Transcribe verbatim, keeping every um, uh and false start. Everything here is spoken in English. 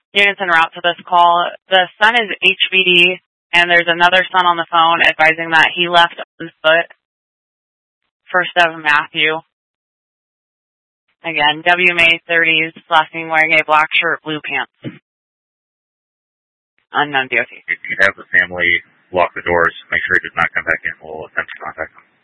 units en route to this call. The son is H B D, and there's another son on the phone advising that he left on foot. First of Matthew. Again, W M A thirties, last name wearing a black shirt, blue pants. Unknown D O T. If you have the family lock the doors, make sure he does not come back in. We'll attempt to contact them.